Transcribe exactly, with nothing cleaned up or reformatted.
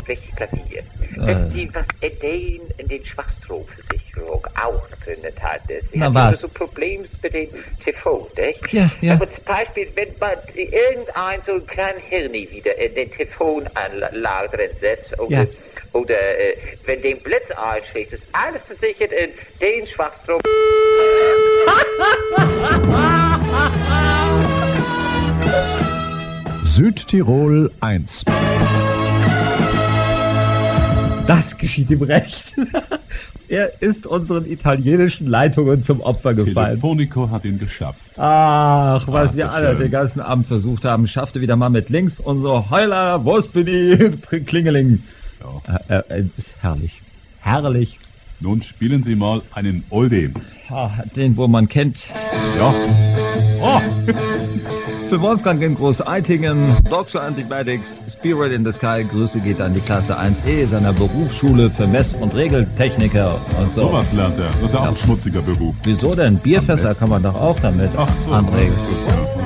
Welches Klavier? Wenn Sie was den in den Schwachstrohversicherung auch drin hat. Sie Na haben was? so Probleme mit dem T V, nicht? Ja, ja. Aber zum Beispiel, wenn man irgendein so einen kleinen Hirni wieder in den Telefonanlage drin setzt, oder, Ja. oder äh, wenn den Blitz einschlägt, ist alles versichert in den Schwachstrom. Südtirol eins. Das geschieht ihm recht. Er ist unseren italienischen Leitungen zum Opfer gefallen. Telefonico hat ihn geschafft. Ach, was Ach, wir so alle schön. den ganzen Abend versucht haben, schaffte wieder mal mit links unsere Heuler, Wurstbedi, Klingeling. Ja. Äh, äh, herrlich. Herrlich. Nun spielen Sie mal einen Oldie. Ah, den, wo man kennt. Ja. Oh, Für Wolfgang in Groß-Eitingen, Doxo Antibiotics, Spirit in the Sky, Grüße geht an die Klasse eins E seiner Berufsschule für Mess- und Regeltechniker und so. sowas lernt er. Das ist ja auch ein schmutziger Beruf. Wieso denn? Bierfässer kann man doch auch damit Ach so. anregen. Ja.